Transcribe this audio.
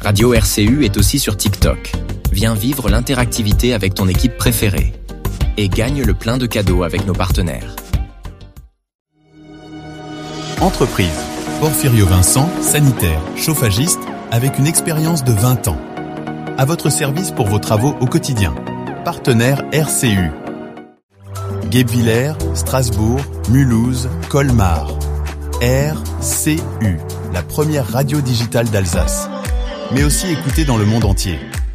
Radio RCU est aussi sur TikTok. Viens vivre l'interactivité avec ton équipe préférée. Et gagne le plein de cadeaux avec nos partenaires. Entreprise. Porfirio Vincent, sanitaire, chauffagiste, avec une expérience de 20 ans. À votre service pour vos travaux au quotidien. Partenaire RCU. Guebwiller, Strasbourg, Mulhouse, Colmar. RCU, la première radio digitale d'Alsace. Mais aussi écoutée dans le monde entier.